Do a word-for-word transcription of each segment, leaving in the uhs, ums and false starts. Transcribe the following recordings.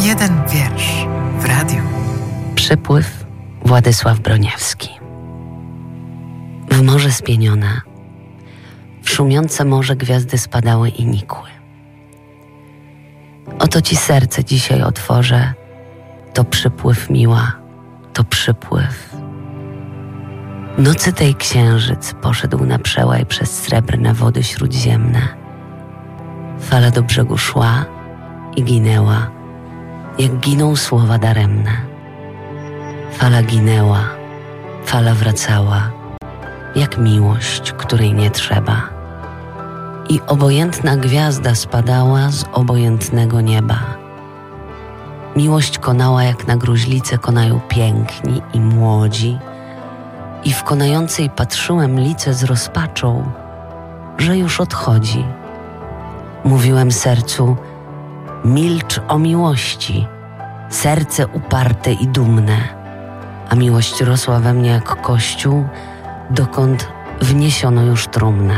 Jeden wiersz w radiu. Przypływ Władysław Broniewski. W morze spienione, w szumiące morze gwiazdy spadały i nikły. Oto ci serce dzisiaj otworzę, to przypływ miła, to przypływ. Nocy tej księżyc poszedł na przełaj przez srebrne wody śródziemne. Fala do brzegu szła i ginęła, jak giną słowa daremne. Fala ginęła, fala wracała, jak miłość, której nie trzeba. I obojętna gwiazda spadała z obojętnego nieba. Miłość konała, jak na gruźlicę konają piękni i młodzi. I w konającej patrzyłem lice z rozpaczą, że już odchodzi. Mówiłem sercu, milcz o miłości, serce uparte i dumne, a miłość rosła we mnie jak kościół, dokąd wniesiono już trumnę.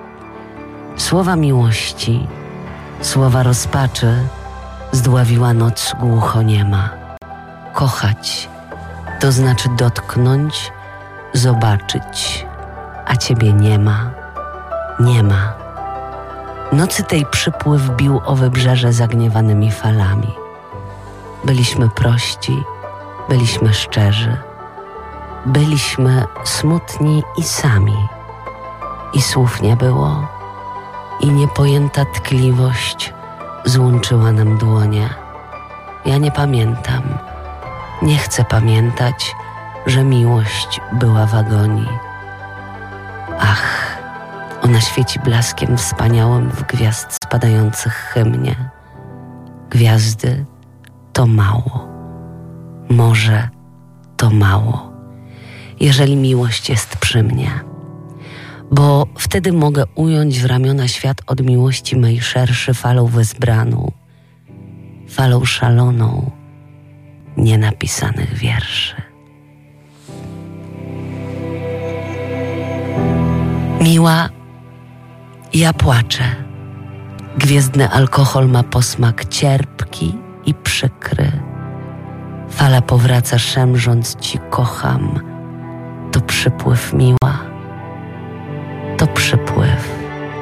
Słowa miłości, słowa rozpaczy zdławiła noc głuchoniema. Kochać to znaczy dotknąć, zobaczyć, a ciebie nie ma, nie ma. Nocy tej przypływ bił o wybrzeże zagniewanymi falami. Byliśmy prości, byliśmy szczerzy, byliśmy smutni i sami. I słów nie było, i niepojęta tkliwość złączyła nam dłonie. Ja nie pamiętam, nie chcę pamiętać, że miłość była w agonii. Ach, ona świeci blaskiem wspaniałym w gwiazd spadających hymnie. Gwiazdy to mało, morze to mało, jeżeli miłość jest przy mnie. Bo wtedy mogę ująć w ramiona świat od miłości mej szerszy falą wezbraną, falą szaloną nienapisanych wierszy. Miła, ja płaczę. Gwiezdny alkohol ma posmak cierpki i przykry. Fala powraca szemrząc ci kocham. To przypływ miła, to przypływ.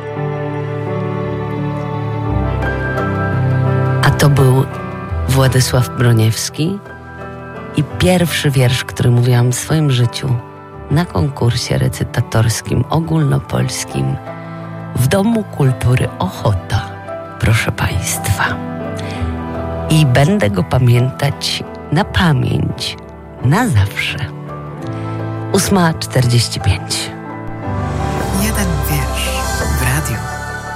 A to był Władysław Broniewski i pierwszy wiersz, który mówiłam w swoim życiu na konkursie recytatorskim ogólnopolskim w Domu Kultury Ochota, proszę Państwa. I będę go pamiętać na pamięć, na zawsze. ósma czterdzieści pięć.